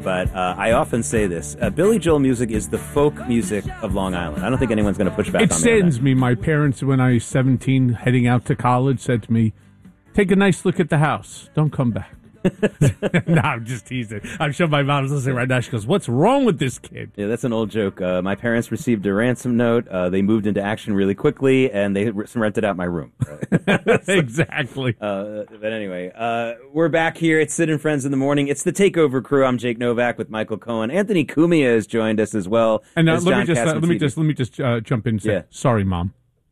but I often say this. Billy Joel music is the folk music of Long Island. I don't think anyone's going to push back on that. It saddens me. My parents, when I was 17, heading out to college, said to me, take a nice look at the house. Don't come back. No, I'm just teasing. I'm sure my mom's listening right now. She goes, what's wrong with this kid? Yeah, that's an old joke. My parents received a ransom note. They moved into action really quickly, and they rented out my room. Exactly. But anyway, we're back here. It's Sid and Friends in the Morning. It's the Takeover crew. I'm Jake Novak with Michael Cohen. Anthony Cumia has joined us as well. And let me just jump in and say, sorry, Mom.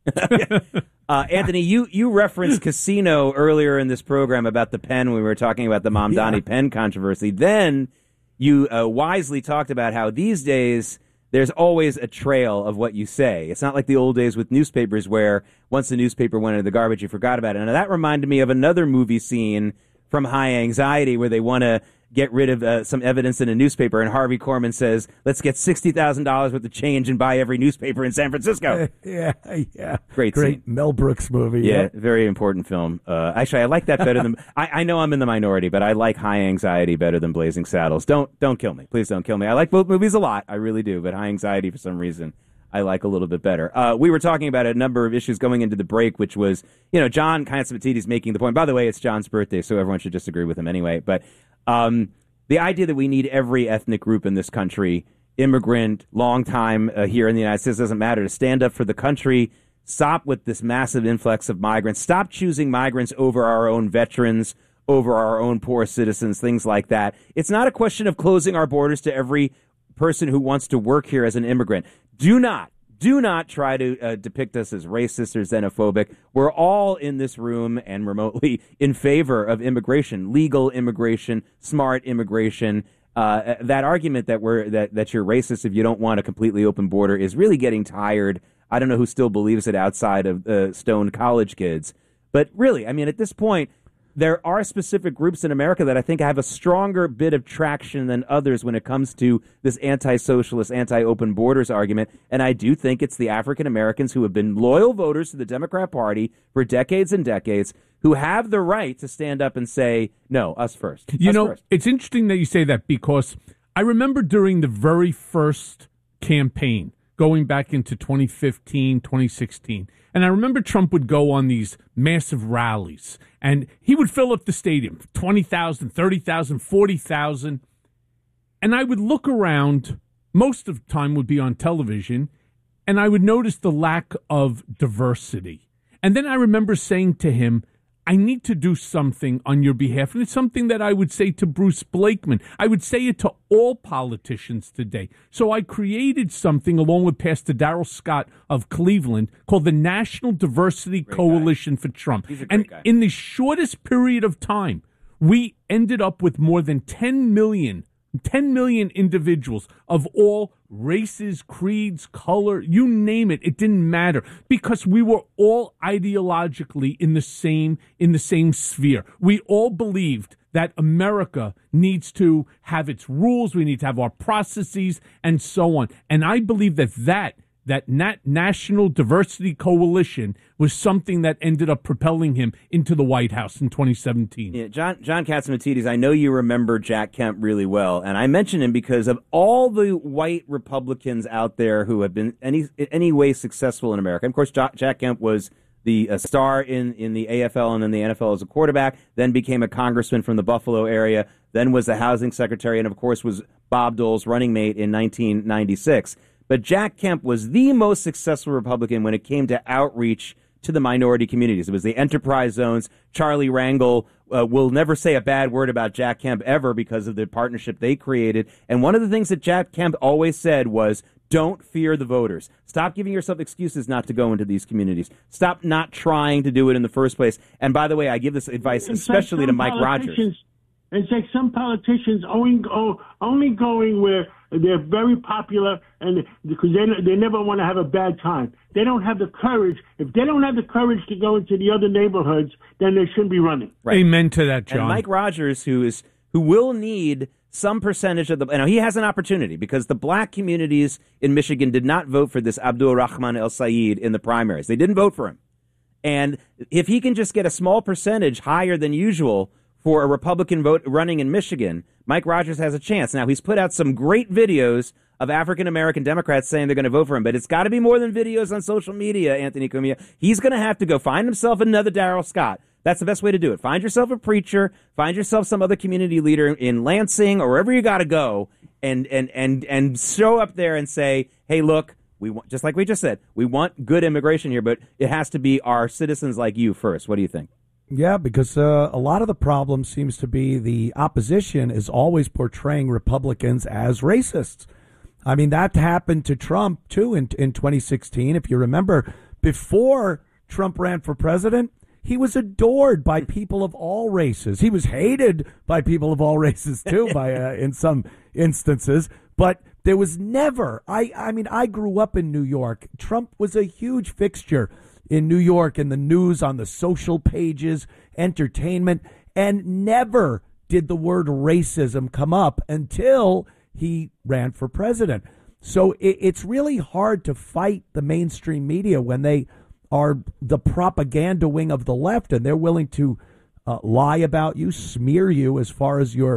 Anthony, you referenced Casino earlier in this program about the pen when we were talking about the Mamdani pen controversy. Then you wisely talked about how these days there's always a trail of what you say. It's not like the old days with newspapers where once the newspaper went into the garbage, you forgot about it. And that reminded me of another movie scene from High Anxiety where they want to get rid of some evidence in a newspaper, and Harvey Korman says, let's get $60,000 worth of change and buy every newspaper in San Francisco. Yeah. Great scene. Mel Brooks movie. Yeah, very important film. Actually, I like that better than... I know I'm in the minority, but I like High Anxiety better than Blazing Saddles. Don't kill me. Please don't kill me. I like both movies a lot. I really do, but High Anxiety, for some reason, I like a little bit better. We were talking about a number of issues going into the break, which was, John Catsimatidis making the point. By the way, it's John's birthday, so everyone should disagree with him anyway, but... the idea that we need every ethnic group in this country, immigrant, long time here in the United States, doesn't matter, to stand up for the country, stop with this massive influx of migrants, stop choosing migrants over our own veterans, over our own poor citizens, things like that. It's not a question of closing our borders to every person who wants to work here as an immigrant. Do not try to depict us as racist or xenophobic. We're all in this room and remotely in favor of immigration, legal immigration, smart immigration. That argument that you're racist if you don't want a completely open border is really getting tired. I don't know who still believes it outside of stoned college kids. But really, I mean, at this point, there are specific groups in America that I think have a stronger bit of traction than others when it comes to this anti-socialist, anti-open borders argument. And I do think it's the African Americans who have been loyal voters to the Democrat Party for decades and decades who have the right to stand up and say, no, us first. It's interesting that you say that because I remember during the very first campaign, going back into 2015, 2016, and I remember Trump would go on these massive rallies, and he would fill up the stadium, 20,000, 30,000, 40,000. And I would look around, most of the time would be on television, and I would notice the lack of diversity. And then I remember saying to him, I need to do something on your behalf. And it's something that I would say to Bruce Blakeman. I would say it to all politicians today. So I created something along with Pastor Darrell Scott of Cleveland called the National Diversity Coalition for Trump. And in the shortest period of time, we ended up with more than 10 million individuals of all races, creeds, color, you name it. It didn't matter because we were all ideologically in the same sphere. We all believed that America needs to have its rules. We need to have our processes and so on. And I believe that National Diversity Coalition was something that ended up propelling him into the White House in 2017. Yeah, John Catsimatidis, I know you remember Jack Kemp really well, and I mention him because of all the white Republicans out there who have been any way successful in America. And of course, Jack Kemp was the star in the AFL and in the NFL as a quarterback, then became a congressman from the Buffalo area, then was the housing secretary, and of course was Bob Dole's running mate in 1996. But Jack Kemp was the most successful Republican when it came to outreach to the minority communities. It was the enterprise zones. Charlie Rangel will never say a bad word about Jack Kemp ever because of the partnership they created. And one of the things that Jack Kemp always said was, don't fear the voters. Stop giving yourself excuses not to go into these communities. Stop not trying to do it in the first place. And by the way, I give this advice especially to Mike Rogers. It's like some politicians only going where they're very popular and because they never want to have a bad time. They don't have the courage. If they don't have the courage to go into the other neighborhoods, then they shouldn't be running. Right. Amen to that, John. And Mike Rogers, who will need some percentage of he has an opportunity because the black communities in Michigan did not vote for this Abdul Rahman El Sayed in the primaries. They didn't vote for him. And if he can just get a small percentage higher than usual for a Republican vote running in Michigan, Mike Rogers has a chance. Now, he's put out some great videos of African-American Democrats saying they're going to vote for him, but it's got to be more than videos on social media, Anthony Cumia. He's going to have to go find himself another Darrell Scott. That's the best way to do it. Find yourself a preacher, find yourself some other community leader in Lansing or wherever you got to go, and show up there and say, hey, look, we want, just like we just said, we want good immigration here, but it has to be our citizens like you first. What do you think? Yeah, because a lot of the problem seems to be the opposition is always portraying Republicans as racists. I mean, that happened to Trump, too, in 2016. If you remember, before Trump ran for president, he was adored by people of all races. He was hated by people of all races, too, in some instances. But there was never, I mean, I grew up in New York. Trump was a huge fixture in New York, in the news, on the social pages, entertainment, and never did the word racism come up until he ran for president. So it's really hard to fight the mainstream media when they are the propaganda wing of the left, and they're willing to lie about you, smear you as far as your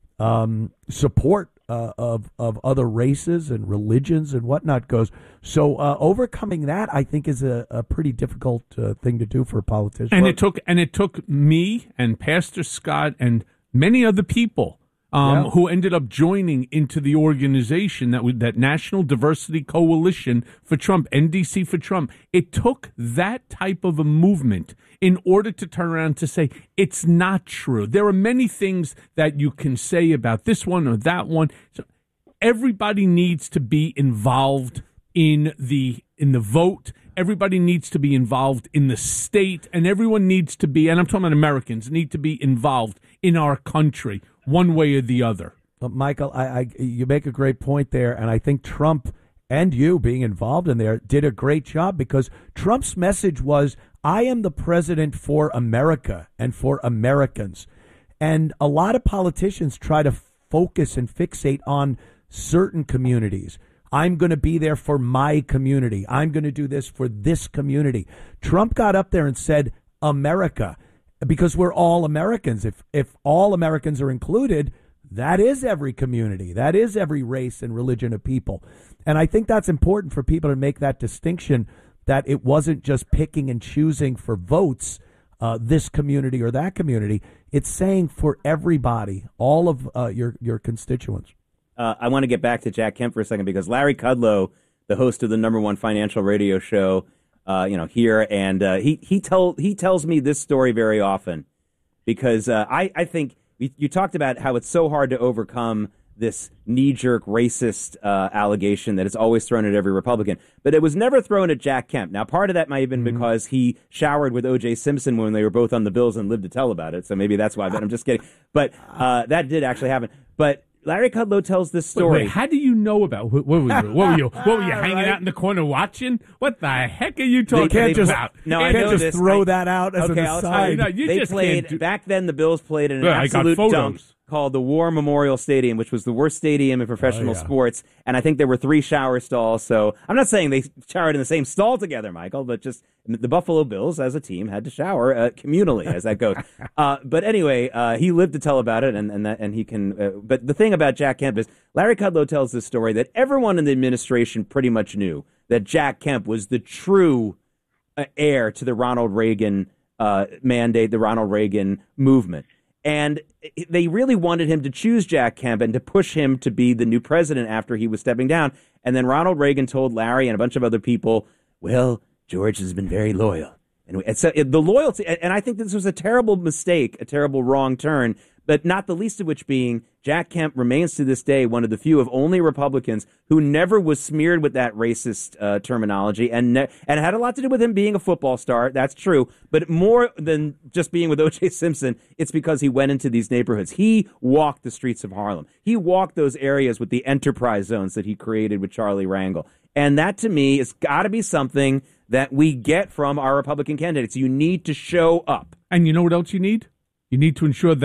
support of other races and religions and whatnot goes. So overcoming that, I think, is a pretty difficult thing to do for a politician. And it took me and Pastor Scott and many other people who ended up joining into the organization that National Diversity Coalition for Trump, NDC for Trump. It took that type of a movement in order to turn around to say, it's not true. There are many things that you can say about this one or that one. So everybody needs to be involved in the vote. Everybody needs to be involved in the state, and everyone needs to be, and I'm talking about Americans, need to be involved in our country one way or the other. But Michael, you make a great point there, and I think Trump and you being involved in there did a great job, because Trump's message was, I am the president for America and for Americans. And a lot of politicians try to focus and fixate on certain communities. I'm going to be there for my community. I'm going to do this for this community. Trump got up there and said, America, because we're all Americans. If all Americans are included, that is every community. That is every race and religion of people. And I think that's important for people to make that distinction, that it wasn't just picking and choosing for votes, this community or that community. It's saying for everybody, all of your constituents. I want to get back to Jack Kemp for a second, because Larry Kudlow, the host of the #1 financial radio show, here, and he tells me this story very often, because I think you talked about how it's so hard to overcome this knee-jerk racist allegation that is always thrown at every Republican, but it was never thrown at Jack Kemp. Now, part of that might have been because he showered with O.J. Simpson when they were both on the Bills and lived to tell about it, so maybe that's why. But I'm just kidding. But that did actually happen. But Larry Kudlow tells this story. Wait, how do you know about what were you hanging out in the corner watching? What the heck are you talking about? No, I can't just throw that out as an aside. They played back then. The Bills played in an absolute dump called the War Memorial Stadium, which was the worst stadium in professional sports. And I think there were 3 shower stalls. So I'm not saying they showered in the same stall together, Michael, but just the Buffalo Bills as a team had to shower communally, as that goes. But anyway, he lived to tell about it, and he can. But the thing about Jack Kemp is Larry Kudlow tells this story that everyone in the administration pretty much knew that Jack Kemp was the true heir to the Ronald Reagan mandate, the Ronald Reagan movement. And they really wanted him to choose Jack Kemp and to push him to be the new president after he was stepping down. And then Ronald Reagan told Larry and a bunch of other people, well, George has been very loyal. And so the loyalty, and I think this was a terrible mistake, a terrible wrong turn, but not the least of which being Jack Kemp remains to this day one of the few of only Republicans who never was smeared with that racist terminology, and it had a lot to do with him being a football star. That's true. But more than just being with O.J. Simpson, it's because he went into these neighborhoods. He walked the streets of Harlem. He walked those areas with the enterprise zones that he created with Charlie Rangel. And that, to me, has got to be something that we get from our Republican candidates. You need to show up. And you know what else you need? You need to ensure that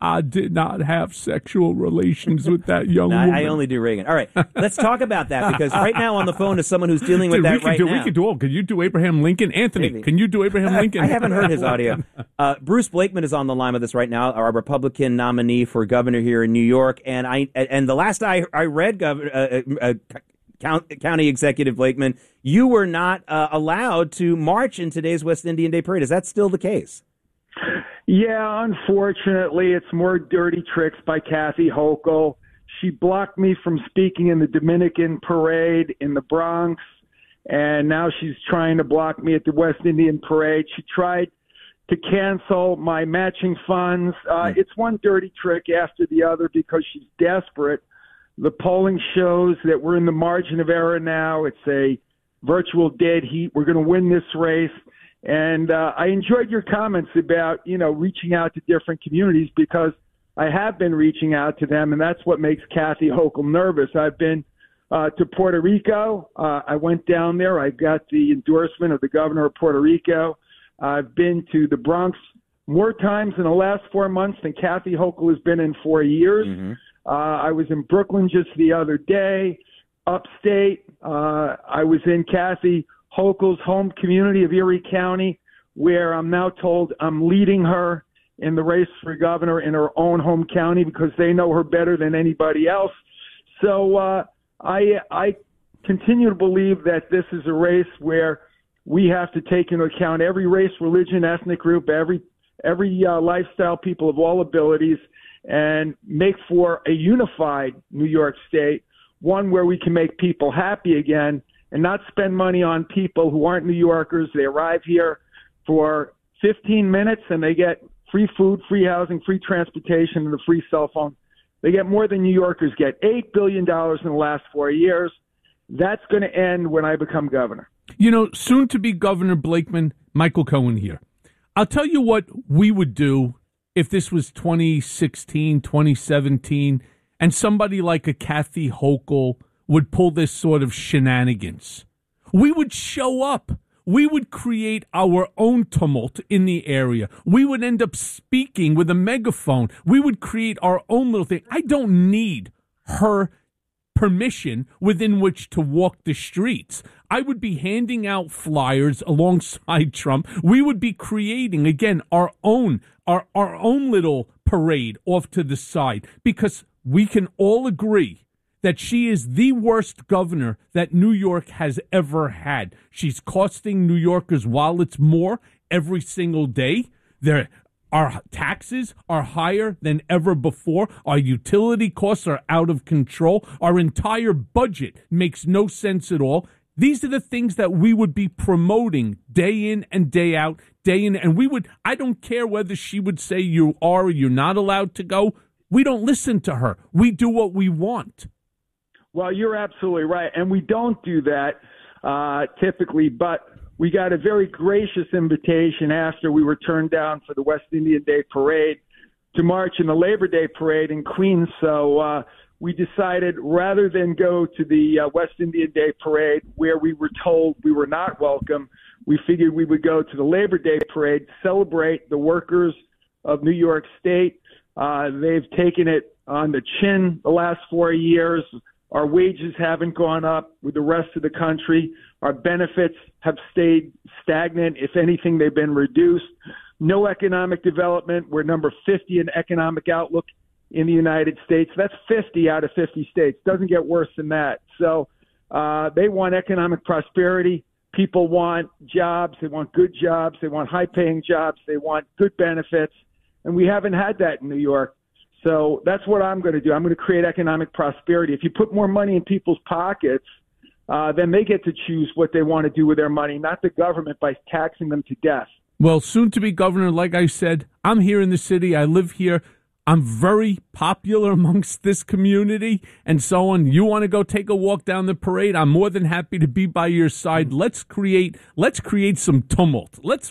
I did not have sexual relations with that young woman. I only do Reagan. All right, let's talk about that, because right now on the phone is someone who's dealing with that right now. We could do. Can you do Abraham Lincoln? Anthony, can you do Abraham Lincoln? I haven't heard his audio. Bruce Blakeman is on the line with us right now, our Republican nominee for governor here in New York. And the last I read, County Executive Blakeman, you were not allowed to march in today's West Indian Day Parade. Is that still the case? Yeah, unfortunately, it's more dirty tricks by Kathy Hochul. She blocked me from speaking in the Dominican Parade in the Bronx, and now she's trying to block me at the West Indian Parade. She tried to cancel my matching funds. It's one dirty trick after the other because she's desperate. The polling shows that we're in the margin of error now. It's a virtual dead heat. We're going to win this race. And I enjoyed your comments about, reaching out to different communities, because I have been reaching out to them, and that's what makes Kathy Hochul nervous. I've been to Puerto Rico. I went down there. I got the endorsement of the governor of Puerto Rico. I've been to the Bronx more times in the last 4 months than Kathy Hochul has been in 4 years. Mm-hmm. I was in Brooklyn just the other day, upstate. I was in Kathy Hochul's home community of Erie County, where I'm now told I'm leading her in the race for governor in her own home county because they know her better than anybody else. So I continue to believe that this is a race where we have to take into account every race, religion, ethnic group, every lifestyle, people of all abilities, and make for a unified New York State, one where we can make people happy again and not spend money on people who aren't New Yorkers. They arrive here for 15 minutes and they get free food, free housing, free transportation, and a free cell phone. They get more than New Yorkers get, $8 billion in the last 4 years. That's going to end when I become governor. Soon to be Governor Blakeman, Michael Cohen here. I'll tell you what we would do if this was 2016, 2017, and somebody like a Kathy Hochul would pull this sort of shenanigans. We would show up. We would create our own tumult in the area. We would end up speaking with a megaphone. We would create our own little thing. I don't need her permission within which to walk the streets. I would be handing out flyers alongside Trump. We would be creating, again, our own little parade off to the side, because we can all agree that she is the worst governor that New York has ever had. She's costing New Yorkers' wallets more every single day. Our taxes are higher than ever before. Our utility costs are out of control. Our entire budget makes no sense at all. These are the things that we would be promoting day in and day out, day in. And I don't care whether she would say you are or you're not allowed to go. We don't listen to her. We do what we want. Well, you're absolutely right. And we don't do that typically, but we got a very gracious invitation after we were turned down for the West Indian Day Parade to march in the Labor Day Parade in Queens. So we decided rather than go to the West Indian Day Parade where we were told we were not welcome, we figured we would go to the Labor Day Parade, celebrate the workers of New York State. They've taken it on the chin the last 4 years. Our wages haven't gone up with the rest of the country. Our benefits have stayed stagnant. If anything, they've been reduced. No economic development. We're number 50 in economic outlook in the United States. That's 50 out of 50 states. Doesn't get worse than that. So they want economic prosperity. People want jobs. They want good jobs. They want high-paying jobs. They want good benefits. And we haven't had that in New York. So that's what I'm going to do. I'm going to create economic prosperity. If you put more money in people's pockets, then they get to choose what they want to do with their money, not the government by taxing them to death. Well, soon to be governor, like I said, I'm here in the city. I live here. I'm very popular amongst this community and so on. You want to go take a walk down the parade? I'm more than happy to be by your side. Let's create some tumult. Let's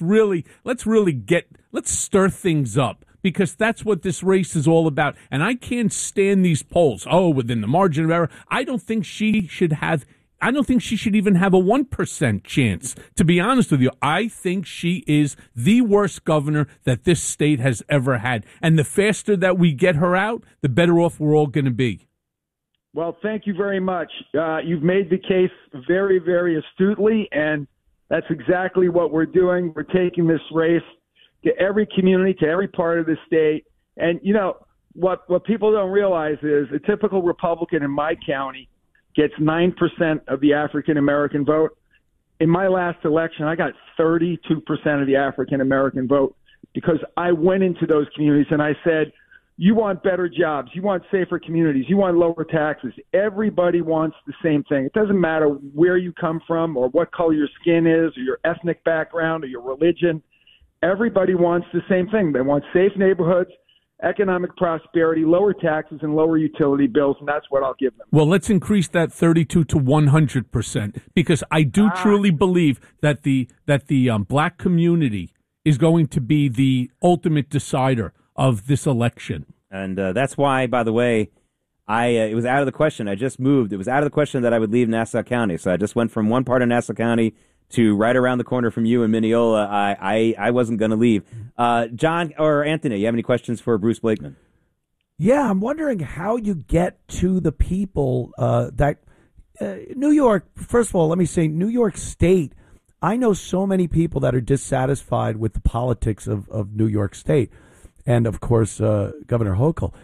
stir things up, because that's what this race is all about. And I can't stand these polls. Oh, within the margin of error. I don't think she should have I don't think she should even have a 1% chance, to be honest with you. I think she is the worst governor that this state has ever had. And the faster that we get her out, the better off we're all going to be. Well, thank you very much. You've made the case very, very astutely, and that's exactly what we're doing. We're taking this race to every community, to every part of the state. And, you know, what people don't realize is a typical Republican in my county gets 9% of the African-American vote. In my last election, I got 32% of the African-American vote because I went into those communities and I said, you want better jobs, you want safer communities, you want lower taxes. Everybody wants the same thing. It doesn't matter where you come from or what color your skin is or your ethnic background or your religion. Everybody wants the same thing. They want safe neighborhoods, economic prosperity, lower taxes, and lower utility bills, and that's what I'll give them. Well, let's increase that 32 to 100%, because I do truly believe that the black community is going to be the ultimate decider of this election. And that's why, by the way, it was out of the question. I just moved. It was out of the question that I would leave Nassau County. So I just went from one part of Nassau County to right around the corner from you in Mineola. I wasn't going to leave. John or Anthony, you have any questions for Bruce Blakeman? Yeah, I'm wondering how you get to the people that New York. First of all, let me say New York State. I know so many people that are dissatisfied with the politics of New York State. And, of course, Governor Hochul.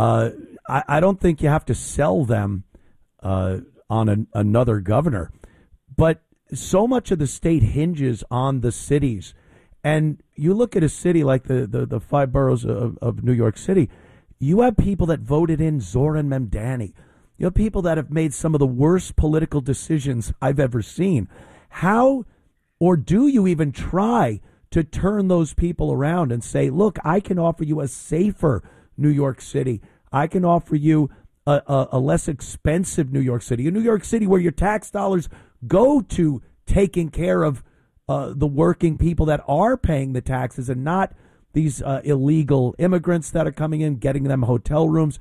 I don't think you have to sell them on another governor. But so much of the state hinges on the cities. And you look at a city like the five boroughs of New York City, you have people that voted in Zoran Mamdani. You have people that have made some of the worst political decisions I've ever seen. How, or do you even try to turn those people around and say, look, I can offer you a safer New York City. I can offer you a less expensive New York City, a New York City where your tax dollars go to taking care of the working people that are paying the taxes and not these illegal immigrants that are coming in, getting them hotel rooms.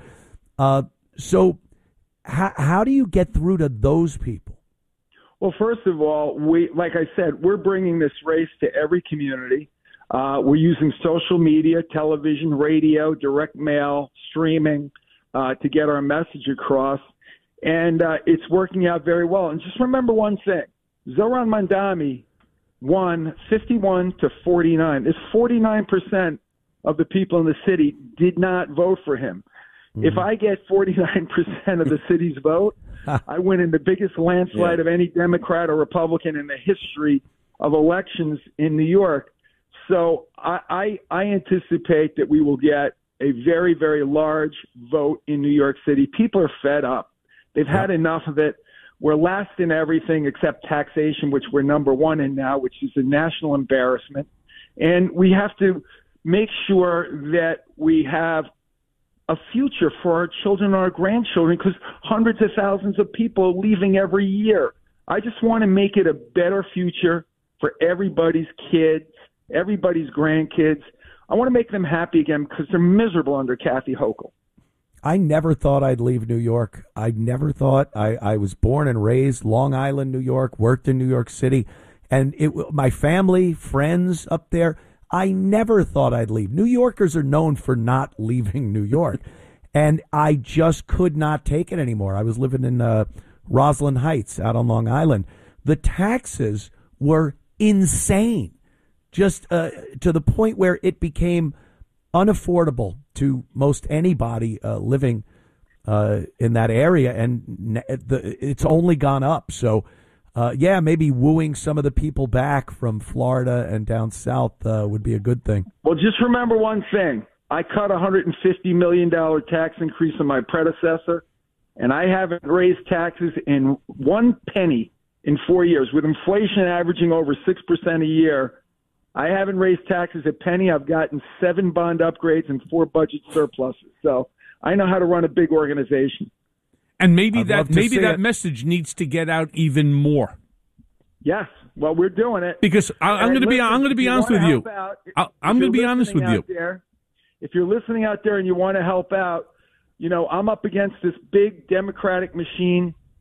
So how do you get through to those people? Well, first of all, like I said, we're bringing this race to every community. We're using social media, television, radio, direct mail, streaming to get our message across. And it's working out very well. And just remember one thing. Zoran Mamdani won 51 to 49. It's 49% of the people in the city did not vote for him. Mm-hmm. If I get 49% of the city's vote, I win in the biggest landslide of any Democrat or Republican in the history of elections in New York. So I anticipate that we will get a very, very large vote in New York City. People are fed up. They've had enough of it. We're last in everything except taxation, which we're number one in now, which is a national embarrassment. And we have to make sure that we have a future for our children and our grandchildren, because hundreds of thousands of people are leaving every year. I just want to make it a better future for everybody's kids, everybody's grandkids. I want to make them happy again because they're miserable under Kathy Hochul. I never thought I'd leave New York. I never thought. I was born and raised Long Island, New York, worked in New York City, and my family, friends up there, I never thought I'd leave. New Yorkers are known for not leaving New York, and I just could not take it anymore. I was living in Roslyn Heights out on Long Island. The taxes were insane, just to the point where it became unaffordable to most anybody living in that area, and it's only gone up. So, maybe wooing some of the people back from Florida and down south would be a good thing. Well, just remember one thing. I cut $150 million tax increase on my predecessor, and I haven't raised taxes in one penny in 4 years. With inflation averaging over 6% a year, I haven't raised taxes a penny. I've gotten 7 bond upgrades and 4 budget surpluses. So I know how to run a big organization. And maybe that message needs to get out even more. Yes, well, we're doing it. Because I'm going to be honest with you. I'm going to be honest with you. If you're listening out there and you want to help out, I'm up against this big Democratic machine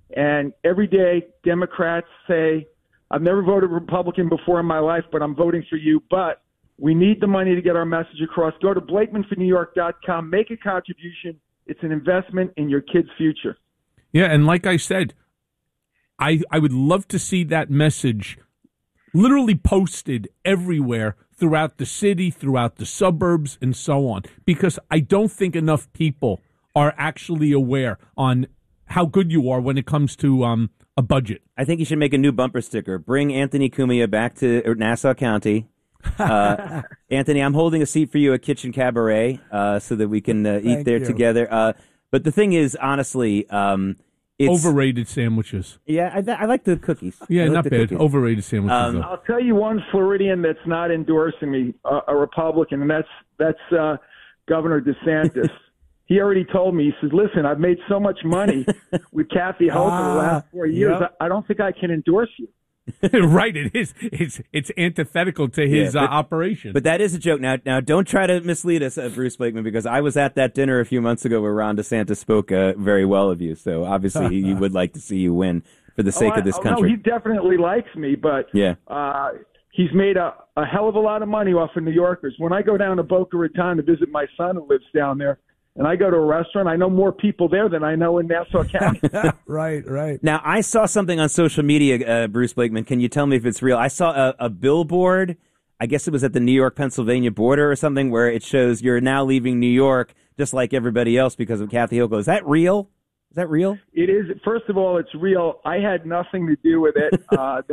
And every day, Democrats say, I've never voted Republican before in my life, but I'm voting for you. But we need the money to get our message across. Go to BlakemanForNewYork.com. Make a contribution. It's an investment in your kids' future. Yeah, and like I said, I would love to see that message literally posted everywhere throughout the city, throughout the suburbs, and so on, because I don't think enough people are actually aware on how good you are when it comes to a budget. I think you should make a new bumper sticker. Bring Anthony Cumia back to Nassau County. Anthony, I'm holding a seat for you at Kitchen Cabaret so that we can eat there together. But the thing is, honestly, it's overrated sandwiches. Yeah, I like the cookies. Yeah, not bad. Cookies. Overrated sandwiches. Though. I'll tell you one Floridian that's not endorsing me, a Republican, and that's Governor DeSantis. He already told me, he says, listen, I've made so much money with Kathy Hochul the last 4 years, I don't think I can endorse you. Right, it is. It's antithetical to his operation. But that is a joke. Now, don't try to mislead us, Bruce Blakeman, because I was at that dinner a few months ago where Ron DeSantis spoke very well of you. So obviously he would like to see you win for the sake of this country. No, he definitely likes me, but he's made a hell of a lot of money off of New Yorkers. When I go down to Boca Raton to visit my son who lives down there, and I go to a restaurant, I know more people there than I know in Nassau County. Right. Now, I saw something on social media, Bruce Blakeman. Can you tell me if it's real? I saw a billboard, I guess it was at the New York-Pennsylvania border or something, where it shows you're now leaving New York just like everybody else because of Kathy Hochul. Is that real? Is that real? It is. First of all, it's real. I had nothing to do with it.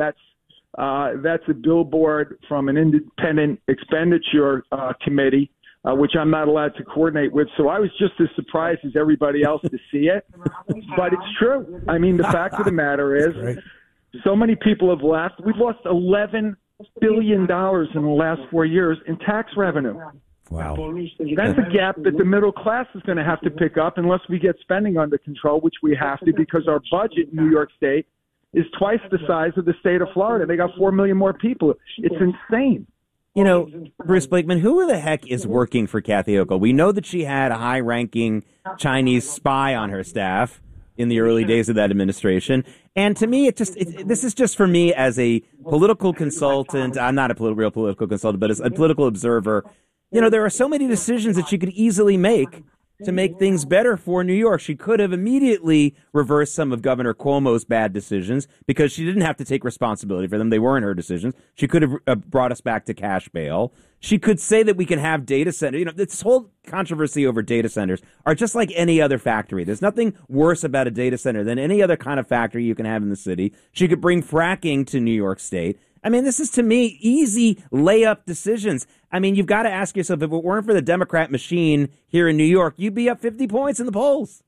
That's a billboard from an independent expenditure committee. Which I'm not allowed to coordinate with. So I was just as surprised as everybody else to see it. But it's true. I mean, the fact of the matter is so many people have left. We've lost $11 billion in the last 4 years in tax revenue. Wow. That's a gap that the middle class is going to have to pick up unless we get spending under control, which we have to because our budget in New York State is twice the size of the state of Florida. They got 4 million more people. It's insane. You know, Bruce Blakeman, who the heck is working for Kathy Hochul? We know that she had a high-ranking Chinese spy on her staff in the early days of that administration. And to me, this is just for me as a political consultant. I'm not a real political consultant, but as a political observer, you know, there are so many decisions that she could easily make to make things better for New York. She could have immediately reversed some of Governor Cuomo's bad decisions because she didn't have to take responsibility for them. They weren't her decisions. She could have brought us back to cash bail. She could say that we can have data centers. You know, this whole controversy over data centers are just like any other factory. There's nothing worse about a data center than any other kind of factory you can have in the city. She could bring fracking to New York State. I mean, this is, to me, easy layup decisions. I mean, you've got to ask yourself, if it weren't for the Democrat machine here in New York, you'd be up 50 points in the polls.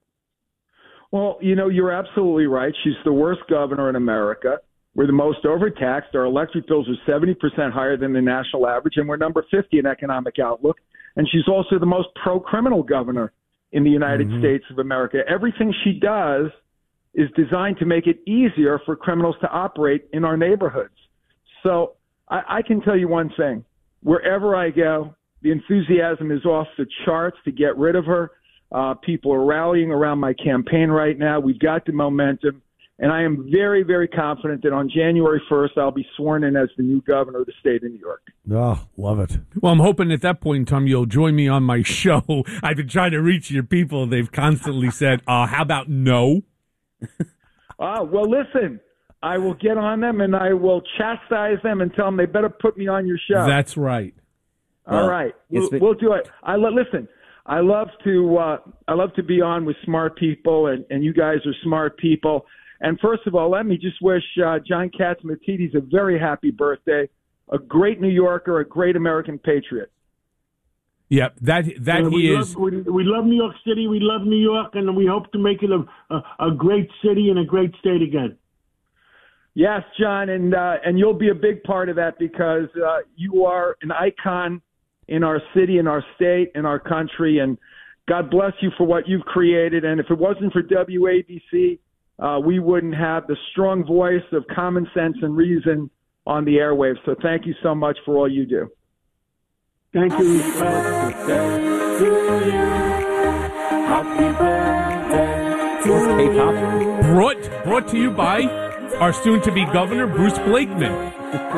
Well, you know, you're absolutely right. She's the worst governor in America. We're the most overtaxed. Our electric bills are 70% higher than the national average, and we're number 50 in economic outlook. And she's also the most pro-criminal governor in the United States of America. Everything she does is designed to make it easier for criminals to operate in our neighborhoods. So I can tell you one thing. Wherever I go, the enthusiasm is off the charts to get rid of her. People are rallying around my campaign right now. We've got the momentum. And I am very, very confident that on January 1st, I'll be sworn in as the new governor of the state of New York. Oh, love it. Well, I'm hoping at that point in time you'll join me on my show. I've been trying to reach your people. They've constantly said, how about no? Well, listen. I will get on them and I will chastise them and tell them they better put me on your show. That's right. All right, we'll do it. Listen. I love to be on with smart people, and you guys are smart people. And first of all, let me just wish John Catsimatidis a very happy birthday. A great New Yorker, a great American patriot. Yeah, that he is. We love New York City. We love New York, and we hope to make it a great city and a great state again. Yes, John, and you'll be a big part of that because you are an icon in our city, in our state, in our country, and God bless you for what you've created. And if it wasn't for WABC, we wouldn't have the strong voice of common sense and reason on the airwaves. So thank you so much for all you do. Thank you. K-pop. Brought brought to you by our soon-to-be governor, Bruce Blakeman.